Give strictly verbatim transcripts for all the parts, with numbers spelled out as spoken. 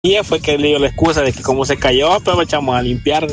fue que le dio la excusa de que como se cayó, aprovechamos a limpiar.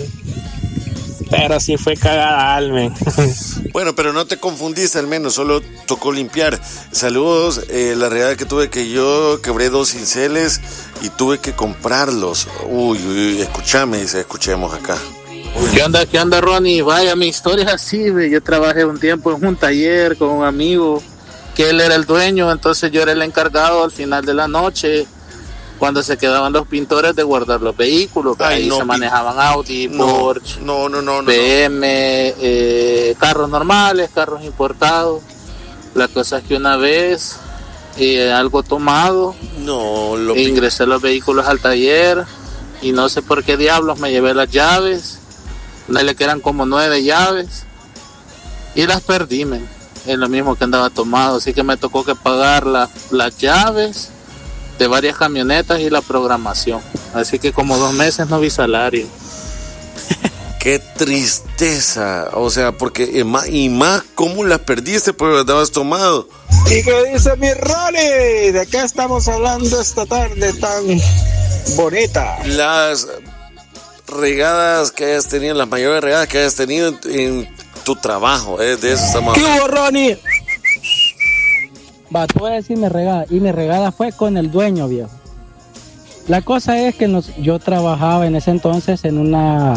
Pero sí fue cagada, Almen. Bueno, pero no te confundiste, al menos, solo tocó limpiar. Saludos, eh, la realidad que tuve que yo quebré dos cinceles y tuve que comprarlos. Uy, uy, escúchame, dice, escuchemos acá. ¿Qué onda, qué onda, Ronnie? Vaya, mi historia es así, ve. Yo trabajé un tiempo en un taller con un amigo, que él era el dueño, entonces yo era el encargado al final de la noche, cuando se quedaban los pintores, de guardar los vehículos. Ay, ahí no, se manejaban Audi, no, Porsche, no, no, no, no, B M, eh, carros normales, carros importados. La cosa es que una vez, eh, algo tomado, no, lo ingresé los vehículos al taller y no sé por qué diablos me llevé las llaves. Le quedan como nueve llaves y las perdí, men. Es lo mismo que andaba tomado, así que me tocó que pagar la, las llaves de varias camionetas y la programación. Así que como dos meses no vi salario. Qué tristeza, o sea, porque y más, y más cómo las perdiste porque andabas tomado. ¿Y qué dice mi Ronnie? ¿De qué estamos hablando esta tarde tan bonita? Las regadas que hayas tenido, las mayores regadas que hayas tenido en, en tu trabajo, ¿eh? De eso estamos hablando. ¿Qué hubo, Ronnie? Va, te voy a decir mi regada, y mi regada fue con el dueño, viejo. La cosa es que nos, yo trabajaba en ese entonces en una,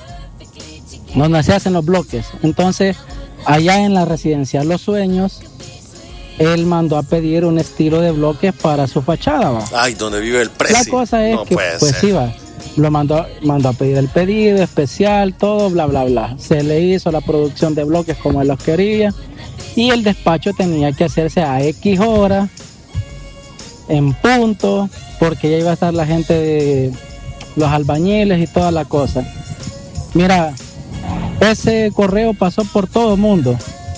donde se hacen los bloques. Entonces, allá en la residencial Los Sueños, él mandó a pedir un estilo de bloques para su fachada, va. Ay, donde vive el precio. La cosa es no que, pues sí, va, lo mandó, mandó a pedir el pedido especial, todo, bla, bla, bla. Se le hizo la producción de bloques como él los quería. Y el despacho tenía que hacerse a X hora, en punto, porque ya iba a estar la gente de los albañiles y toda la cosa. Mira, ese correo pasó por todo el mundo.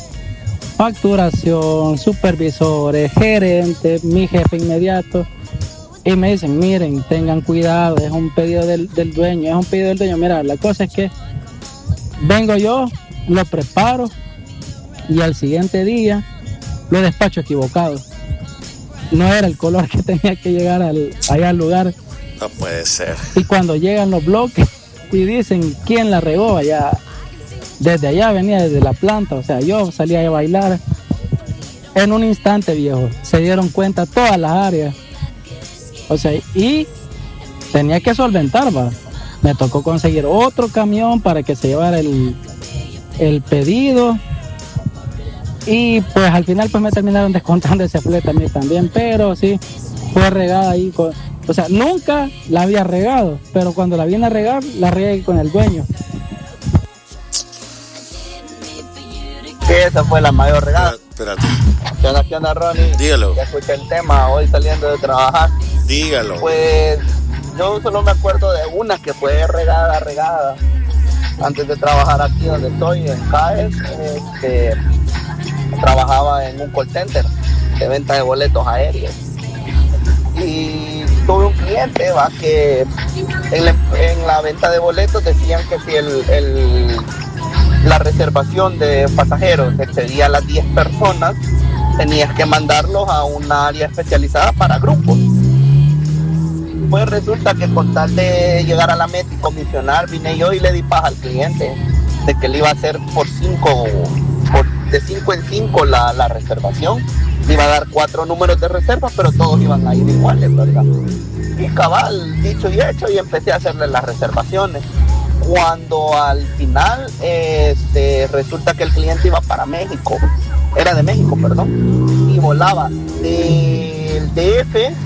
Facturación, supervisores, gerentes, mi jefe inmediato. Y me dicen, miren, tengan cuidado, es un pedido del, del dueño, es un pedido del dueño. Mira, la cosa es que vengo yo, lo preparo, y al siguiente día lo despacho equivocado. No era el color que tenía que llegar al, allá al lugar. No puede ser. Y cuando llegan los bloques y dicen quién la regó allá, desde allá venía desde la planta, o sea, yo salía a bailar. En un instante, viejo, se dieron cuenta todas las áreas. O sea, y tenía que solventar, va. Me tocó conseguir otro camión para que se llevara el, el pedido. Y pues al final pues me terminaron descontando ese flete a mí también, pero sí, fue regada ahí con, o sea, nunca la había regado, pero cuando la vine a regar, la regué con el dueño. Esa fue la mayor regada. Espérate. ¿Qué onda, qué onda, Ronnie? Dígalo. Ya escuché el tema, hoy saliendo de trabajar. Dígalo. Pues yo solo me acuerdo de una que fue regada, regada. Antes de trabajar aquí donde estoy, en CAES, este... trabajaba en un call center de venta de boletos aéreos y tuve un cliente va que en la, en la venta de boletos decían que si el, el, la reservación de pasajeros excedía las diez personas, tenías que mandarlos a una área especializada para grupos. Pues resulta que con tal de llegar a la meta y comisionar, vine yo y le di paja al cliente de que le iba a hacer por cinco por de cinco en cinco la, la reservación. Le iba a dar cuatro números de reserva, pero todos iban a ir iguales, ¿verdad? Y cabal, dicho y hecho, y empecé a hacerle las reservaciones. Cuando al final este, resulta que el cliente iba para México, era de México, perdón, y volaba del D F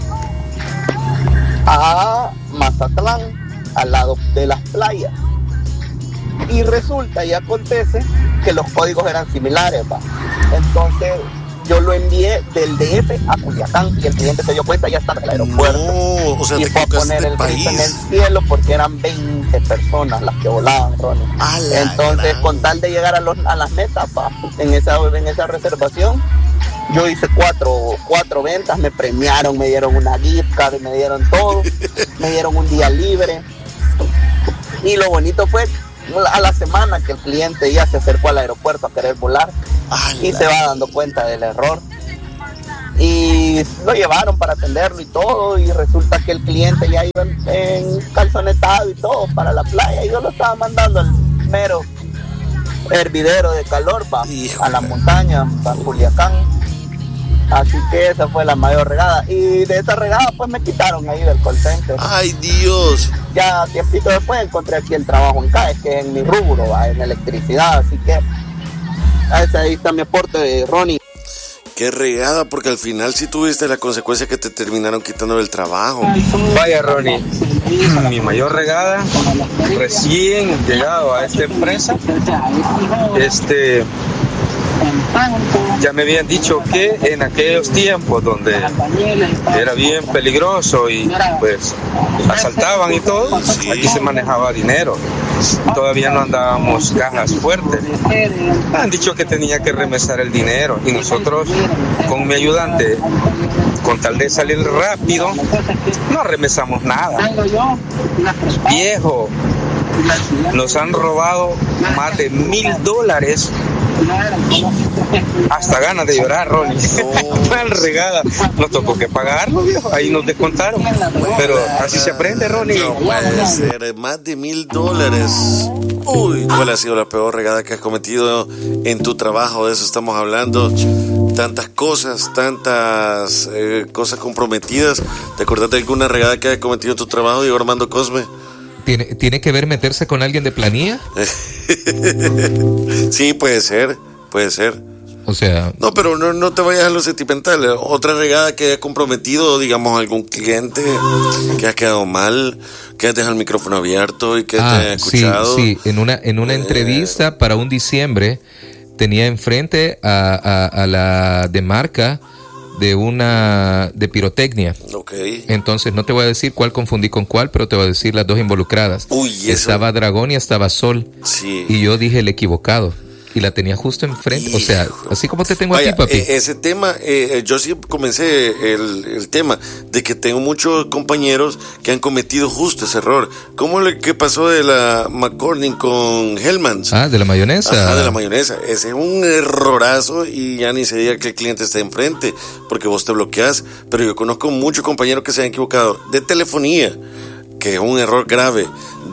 a Mazatlán, al lado de las playas. Y resulta y acontece que los códigos eran similares, ¿va? Entonces yo lo envié del D F a Culiacán y el cliente se dio cuenta y ya estaba en el aeropuerto. No, o sea, y te fue a poner el grito en el cielo porque eran veinte personas las que volaban, Ronnie. Entonces, con tal de llegar a, los, a las metas, ¿va? en esa en esa reservación, yo hice cuatro, cuatro ventas, me premiaron, me dieron una gift card, me dieron todo, me dieron un día libre. Y lo bonito fue a la semana que el cliente ya se acercó al aeropuerto a querer volar y se va dando cuenta del error. y lo llevaron para atenderlo y todo, y resulta que el cliente ya iba en, en calzonetado y todo para la playa, y yo lo estaba mandando al mero hervidero de calor pa, a la montaña, para Culiacán. Así que esa fue la mayor regada, y de esa regada pues me quitaron ahí del call center. ¡Ay, Dios! Ya tiempito después encontré aquí el trabajo en C A E S, que es en mi rubro, ¿va? En electricidad, así que ahí está mi aporte, Ronnie. Qué regada, porque al final sí tuviste la consecuencia que te terminaron quitando del trabajo. Vaya, Ronnie, mi mayor regada, recién llegado a esta empresa, este, ya me habían dicho que en aquellos tiempos donde era bien peligroso y pues asaltaban y todo, sí, aquí se manejaba dinero. Todavía no andábamos cajas fuertes. Me han dicho que tenía que remesar el dinero y nosotros con mi ayudante, con tal de salir rápido, no remesamos nada. Viejo, nos han robado más de mil dólares. Hasta ganas de llorar, Ronnie. Mal regada. Nos tocó que pagarlo, viejo. Ahí nos descontaron. Pero así se aprende, Ronnie. No puede ser. Más de mil dólares. Uy, ¿cuál ha sido la peor regada que has cometido en tu trabajo? De eso estamos hablando. Tantas cosas, tantas eh, cosas comprometidas. ¿Te acordás de alguna regada que has cometido en tu trabajo, Diego Armando Cosme? ¿Tiene, ¿Tiene que ver meterse con alguien de planilla? Sí, puede ser, puede ser. O sea... No, pero no, no te vayas a lo sentimental. Otra regada que haya comprometido, digamos, algún cliente, que ha quedado mal, que has dejado el micrófono abierto y que ah, te haya escuchado. Sí, sí, en una, en una eh... entrevista para un diciembre tenía enfrente a, a, a la de marca de una de pirotecnia. Okay. Entonces no te voy a decir cuál confundí con cuál, pero te voy a decir las dos involucradas. Uy, eso... Estaba Dragón y estaba Sol. Sí. Y yo dije el equivocado. Y la tenía justo enfrente. Hijo. O sea, así como te tengo Vaya, aquí, papi. Eh, ese tema, eh, yo sí comencé el, el tema de que tengo muchos compañeros que han cometido justo ese error. ¿Cómo le que pasó de la McCormick con Hellmann's? Ah, de la mayonesa. Ajá, de la mayonesa. Ese es un errorazo y ya ni se diga que el cliente está enfrente, porque vos te bloqueas. Pero yo conozco muchos compañeros que se han equivocado de telefonía, que es un error grave,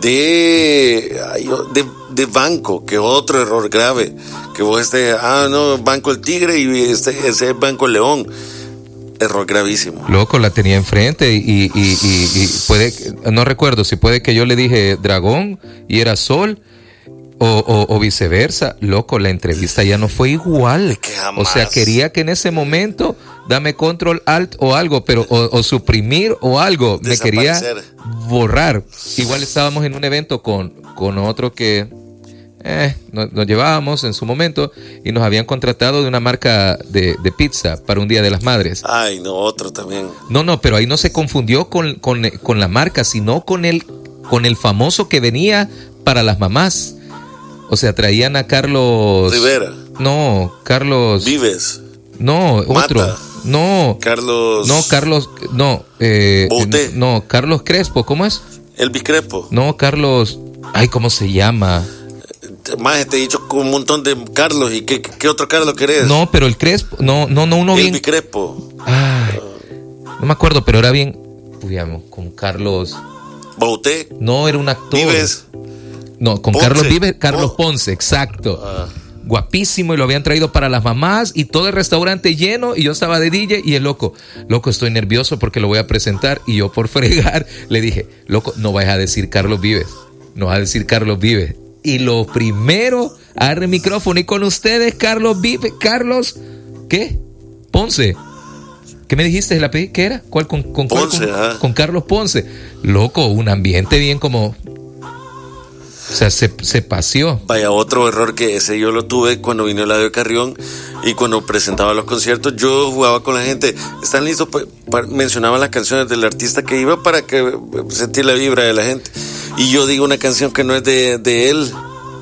de, de, de banco, que es otro error grave, que vos estés, ah, no, Banco El Tigre y este, ese es Banco León, error gravísimo. Loco, la tenía enfrente y, y, y, y, y puede, no recuerdo si puede que yo le dije Dragón y era Sol, o, o, o viceversa. Loco, la entrevista ya no fue igual. O sea, quería que en ese momento dame control alt o algo, pero o, o suprimir o algo. Me quería borrar. Igual estábamos en un evento con, con otro que eh, nos, nos llevábamos en su momento y nos habían contratado de una marca de, de pizza para un Día de las Madres. Ay, no, otro también. No, no, pero ahí no se confundió con, con, con la marca, sino con el, con el famoso que venía para las mamás. O sea, traían a Carlos... Rivera. No, Carlos... Vives. No, Mata. otro. No. Carlos... No, Carlos... No. Eh, Bouté. No, Carlos Crespo. ¿Cómo es? Elvis Crespo. No, Carlos... Ay, ¿cómo se llama? Más te he dicho con un montón de Carlos. ¿Y qué, qué otro Carlos querés? No, pero el Crespo... No, no, no, uno bien... Elvis Crespo. Ay, no me acuerdo, pero era bien... Digamos, con Carlos... Bouté. No, era un actor. Vives. No, con Ponce. Carlos Vives, Carlos oh. Ponce, exacto. Ah. Guapísimo, y lo habían traído para las mamás y todo el restaurante lleno y yo estaba de D J y el loco, loco, estoy nervioso porque lo voy a presentar y yo por fregar le dije, loco, no vayas a decir Carlos Vives, no vas a decir Carlos Vives. Y lo primero, agarre el micrófono y con ustedes Carlos Vives, Carlos, ¿qué? Ponce. ¿Qué me dijiste? ¿La pedí? ¿Qué era? ¿Cuál? ¿Con, con, Ponce, cuál? Con, ah. con Carlos Ponce. Loco, un ambiente bien como... O sea, se, se paseó. Vaya, otro error que ese yo lo tuve cuando vino Eladio Carrión y cuando presentaba los conciertos, yo jugaba con la gente. ¿Están listos? Pa- mencionaba las canciones del artista que iba para que sentir la vibra de la gente. Y yo digo una canción que no es de, de él.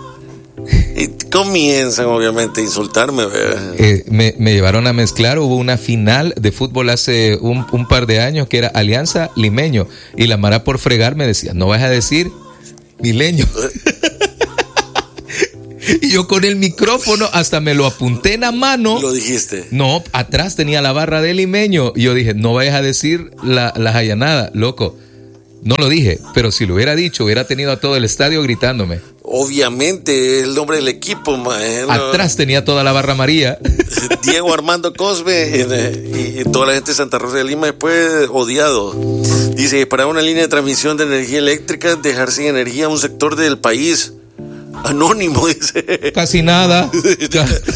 Y comienzan, obviamente, a insultarme. Eh, me, me llevaron a mezclar. Hubo una final de fútbol hace un, un par de años que era Alianza Limeño. Y la Mara por fregar me decía, no vas a decir... Mileño. Y yo con el micrófono hasta me lo apunté en la mano. Lo dijiste. No, atrás tenía la barra de limeño. Y yo dije, no vayas a decir la, la jayanada, loco. No lo dije, pero si lo hubiera dicho, hubiera tenido a todo el estadio gritándome. Obviamente, el nombre del equipo, man. Atrás tenía toda la barra María. Diego Armando Cosme y, y toda la gente de Santa Rosa de Lima después odiado. Dice, para una línea de transmisión de energía eléctrica, dejar sin energía a un sector del país. Anónimo, dice. Casi nada.